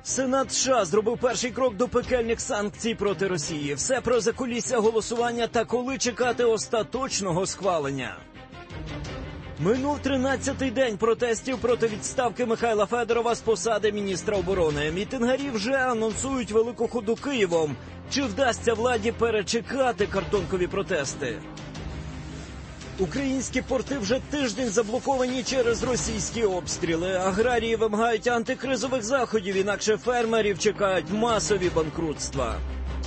Сенат США зробив перший крок до пекельних санкцій проти Росії. Все про закулісся голосування та коли чекати остаточного схвалення. Минув 13-й день протестів проти відставки Михайла Федорова з посади міністра оборони. Мітингарі вже анонсують велику ходу Києвом. Чи вдасться владі перечекати картонкові протести? Українські порти вже тиждень заблоковані через російські обстріли. Аграрії вимагають антикризових заходів, інакше фермерів чекають масові банкрутства.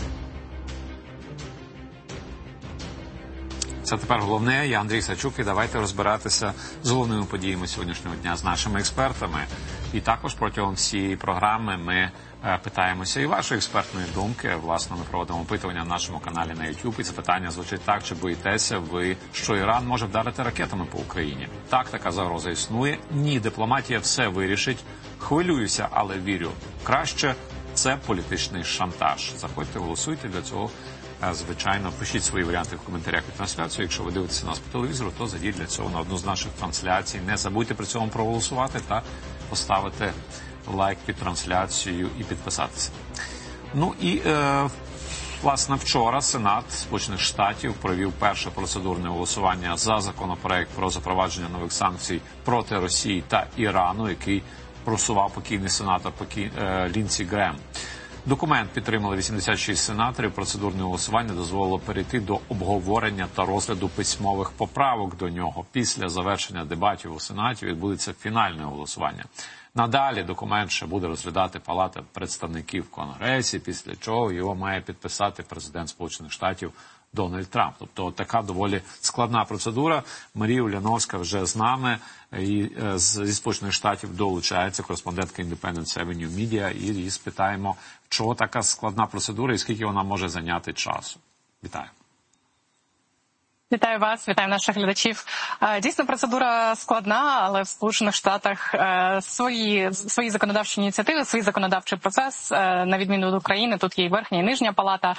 Це тепер головне. Я Андрій Сачук, і давайте розбиратися з головними подіями сьогоднішнього дня з нашими експертами. І також протягом всієї програми ми питаємося і вашої експертної думки. Власне, ми проводимо опитування на нашому каналі на YouTube. І це питання звучить так: чи боїтеся ви, що Іран може вдарити ракетами по Україні? Так, така загроза існує. Ні, дипломатія все вирішить. Хвилююся, але вірю. Краще це політичний шантаж. Заходьте, голосуйте для цього. Звичайно, пишіть свої варіанти в коментарях під трансляцією. Якщо ви дивитеся нас по телевізору, то зайдіть для цього на одну з наших трансляцій. Не забудьте при цьому проголосувати та поставити лайк під трансляцією і підписатися. Ну і, власне, вчора Сенат Сполучених Штатів провів перше процедурне голосування за законопроект про запровадження нових санкцій проти Росії та Ірану, який просував покійний сенатор Лінсі Грем. Документ підтримали 86 сенаторів. Процедурне голосування дозволило перейти до обговорення та розгляду письмових поправок до нього. Після завершення дебатів у Сенаті відбудеться фінальне голосування. Надалі документ ще буде розглядати Палата представників в Конгресі, після чого його має підписати президент Сполучених Штатів Дональд Трамп. Тобто така доволі складна процедура. Марія Уляновська вже з нами і зі Сполучених Штатів долучається, кореспондентка Independent Avenue Media, і її спитаємо, чого така складна процедура і скільки вона може зайняти часу. Вітаю. Вітаю вас, вітаю наших глядачів. Дійсно, процедура складна, але в Сполучених Штатах свої законодавчі ініціативи, свій законодавчий процес, на відміну від України. Тут є і верхня, і нижня палата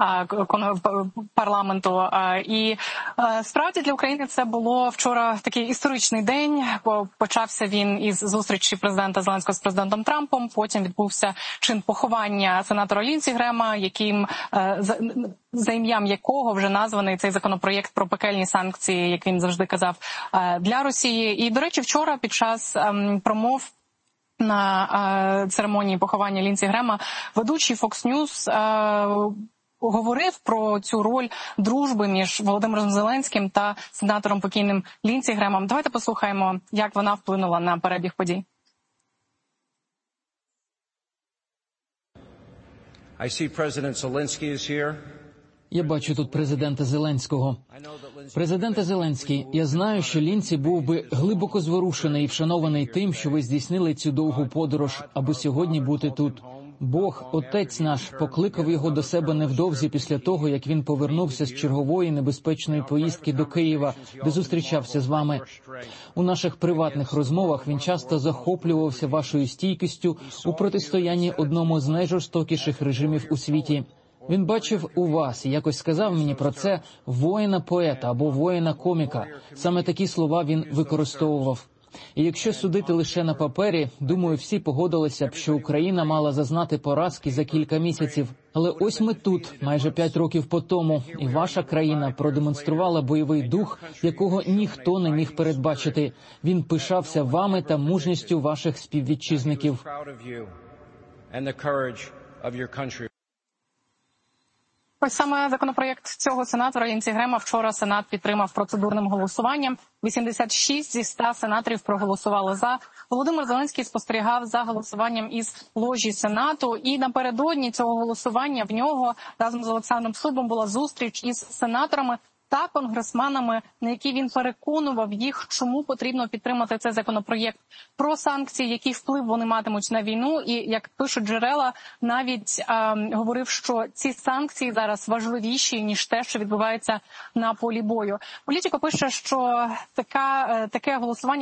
парламенту. І справді для України це було вчора такий історичний день. Почався він із зустрічі президента Зеленського з президентом Трампом. Потім відбувся чин поховання сенатора Лінсі Грема, за ім'ям якого вже названий цей законопроєкт про пекельні санкції, як він завжди казав, для Росії. І, до речі, вчора під час промов на церемонії поховання Лінсі Грема ведучий Fox News говорив про цю роль дружби між Володимиром Зеленським та сенатором покійним Лінсі Гремом. Давайте послухаємо, як вона вплинула на перебіг подій. I see President Zelensky is here. Я бачу тут президента Зеленського. Президенте Зеленський, я знаю, що Лінсі був би глибоко зворушений і вшанований тим, що ви здійснили цю довгу подорож, аби сьогодні бути тут. Бог, Отець наш, покликав його до себе невдовзі після того, як він повернувся з чергової небезпечної поїздки до Києва, де зустрічався з вами. У наших приватних розмовах він часто захоплювався вашою стійкістю у протистоянні одному з найжорстокіших режимів у світі. Він бачив у вас і якось сказав мені про це воїна-поета або воїна-коміка. Саме такі слова він використовував. І якщо судити лише на папері, думаю, всі погодилися б, що Україна мала зазнати поразки за кілька місяців. Але ось ми тут, майже 5 років по тому, і ваша країна продемонструвала бойовий дух, якого ніхто не міг передбачити. Він пишався вами та мужністю ваших співвітчизників. Ось саме законопроєкт цього сенатора Лінсі Грема вчора Сенат підтримав процедурним голосуванням. 86 зі 100 сенаторів проголосували за. Володимир Зеленський спостерігав за голосуванням із ложі Сенату. І напередодні цього голосування в нього разом з Олександром Субом була зустріч із сенаторами та конгресменами, на які він переконував їх, чому потрібно підтримати цей законопроєкт про санкції, який вплив вони матимуть на війну. І, як пишуть джерела, навіть говорив, що ці санкції зараз важливіші, ніж те, що відбувається на полі бою. Політико пише, що таке голосування і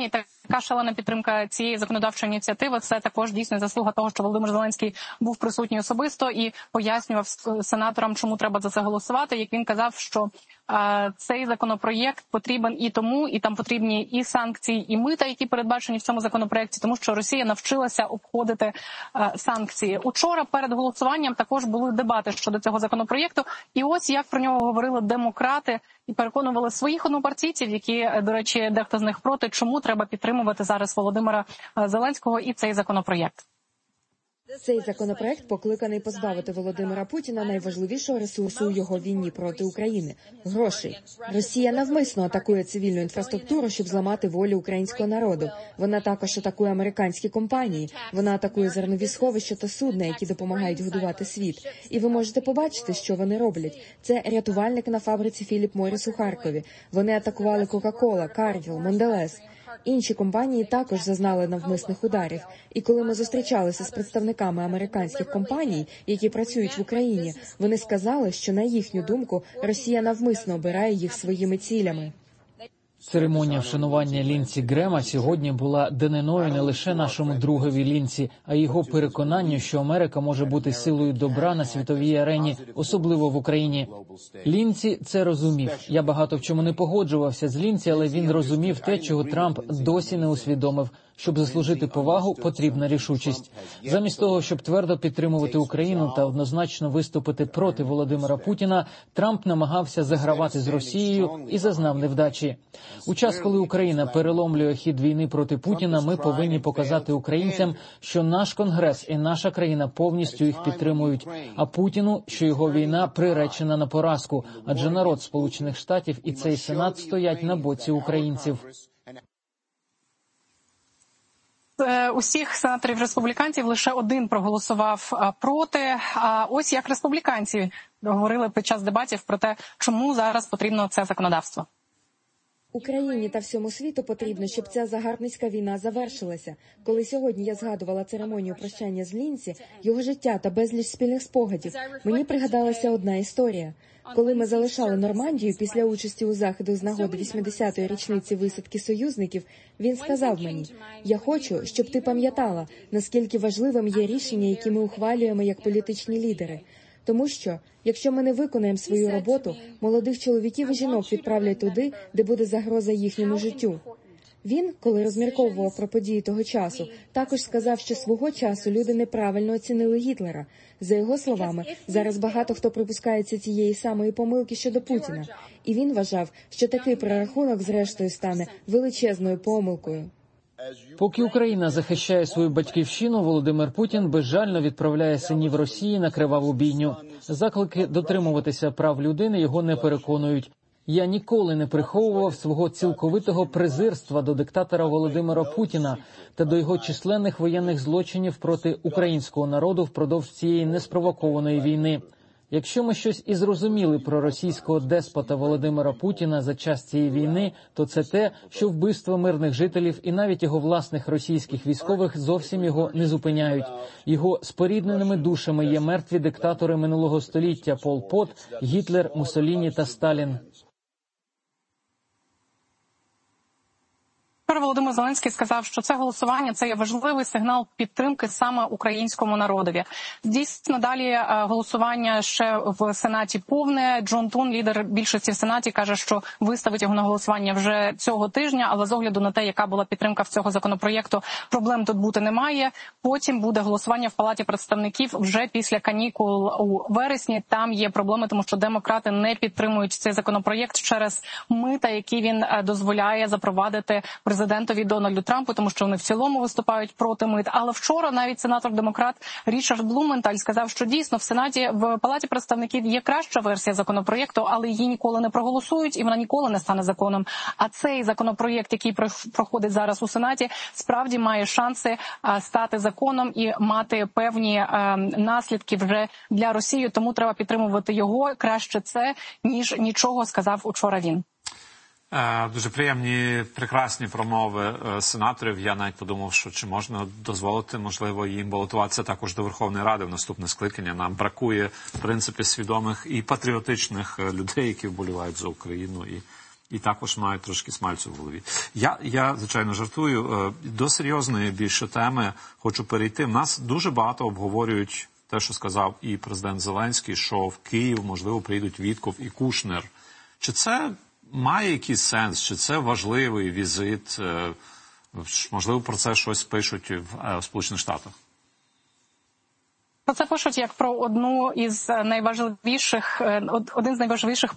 Така шалена підтримка цієї законодавчої ініціативи – це також дійсно заслуга того, що Володимир Зеленський був присутній особисто і пояснював сенаторам, чому треба за це голосувати. Як він казав, що цей законопроєкт потрібен і тому, і там потрібні і санкції, і мита, які передбачені в цьому законопроєкті, тому що Росія навчилася обходити санкції. Учора перед голосуванням також були дебати щодо цього законопроєкту, і ось як про нього говорили демократи і переконували своїх однопартійців, які, до речі, дехто з них проти, чому треба підтримувати зараз Володимира Зеленського і цей законопроєкт. Цей законопроект покликаний позбавити Володимира Путіна найважливішого ресурсу у його війні проти України – грошей. Росія навмисно атакує цивільну інфраструктуру, щоб зламати волю українського народу. Вона також атакує американські компанії, вона атакує зернові сховища та судна, які допомагають годувати світ. І ви можете побачити, що вони роблять. Це рятувальник на фабриці Філіп Морріс у Харкові. Вони атакували Кока-Кола, Каргіл, Монделез. Інші компанії також зазнали навмисних ударів. І коли ми зустрічалися з представниками американських компаній, які працюють в Україні, вони сказали, що, на їхню думку, Росія навмисно обирає їх своїми цілями. Церемонія вшанування Лінці Грема сьогодні була даниною не лише нашому другові Лінці, а й його переконанню, що Америка може бути силою добра на світовій арені, особливо в Україні. Лінці це розумів. Я багато в чому не погоджувався з Лінці, але він розумів те, чого Трамп досі не усвідомив. Щоб заслужити повагу, потрібна рішучість. Замість того, щоб твердо підтримувати Україну та однозначно виступити проти Володимира Путіна, Трамп намагався загравати з Росією і зазнав невдачі. У час, коли Україна переломлює хід війни проти Путіна, ми повинні показати українцям, що наш Конгрес і наша країна повністю їх підтримують, а Путіну, що його війна приречена на поразку, адже народ Сполучених Штатів і цей Сенат стоять на боці українців. Усіх сенаторів-республіканців лише один проголосував проти. А ось як республіканці говорили під час дебатів про те, чому зараз потрібно це законодавство. Україні та всьому світу потрібно, щоб ця загарбницька війна завершилася. Коли сьогодні я згадувала церемонію прощання з Лінці, його життя та безліч спільних спогадів, мені пригадалася одна історія. Коли ми залишали Нормандію після участі у заходах з нагоди 80-ї річниці висадки союзників, він сказав мені: «Я хочу, щоб ти пам'ятала, наскільки важливим є рішення, які ми ухвалюємо як політичні лідери. Тому що, якщо ми не виконаємо свою роботу, молодих чоловіків і жінок відправлять туди, де буде загроза їхньому життю». Він, коли розмірковував про події того часу, також сказав, що свого часу люди неправильно оцінили Гітлера. За його словами, зараз багато хто припускається цієї самої помилки щодо Путіна. І він вважав, що такий прорахунок зрештою стане величезною помилкою. Поки Україна захищає свою батьківщину, Володимир Путін безжально відправляє синів Росії на криваву бійню. Заклики дотримуватися прав людини його не переконують. Я ніколи не приховував свого цілковитого презирства до диктатора Володимира Путіна та до його численних воєнних злочинів проти українського народу впродовж цієї неспровокованої війни. Якщо ми щось і зрозуміли про російського деспота Володимира Путіна за час цієї війни, то це те, що вбивство мирних жителів і навіть його власних російських військових зовсім його не зупиняють. Його спорідненими душами є мертві диктатори минулого століття Пол Пот, Гітлер, Муссоліні та Сталін. Володимир Зеленський сказав, що це голосування – це є важливий сигнал підтримки саме українському народові. Дійсно, далі голосування ще в Сенаті повне. Джон Тун, лідер більшості в Сенаті, каже, що виставить його на голосування вже цього тижня, але з огляду на те, яка була підтримка в цього законопроєкту, проблем тут бути немає. Потім буде голосування в Палаті представників вже після канікул у вересні. Там є проблеми, тому що демократи не підтримують цей законопроєкт через мита, які він дозволяє запровадити президентові Дональду Трампу, тому що вони в цілому виступають проти мит. Але вчора навіть сенатор-демократ Річард Блументаль сказав, що дійсно в Сенаті, в Палаті представників є краща версія законопроєкту, але її ніколи не проголосують і вона ніколи не стане законом. А цей законопроєкт, який проходить зараз у Сенаті, справді має шанси стати законом і мати певні наслідки вже для Росії. Тому треба підтримувати його. Краще це, ніж нічого, сказав учора він. Дуже приємні, прекрасні промови сенаторів. Я навіть подумав, що чи можна дозволити, можливо, їм балотуватися також до Верховної Ради в наступне скликання. Нам бракує, в принципі, свідомих і патріотичних людей, які вболівають за Україну. І і також мають трошки смальцю в голові. Я звичайно, жартую. До серйозної більше теми хочу перейти. В нас дуже багато обговорюють те, що сказав і президент Зеленський, що в Київ, можливо, приїдуть Вітков і Кушнер. Чи це має якийсь сенс? Чи це важливий візит? Можливо, про це щось пишуть в Сполучених Штатах? Це пишуть як про один з найважливіших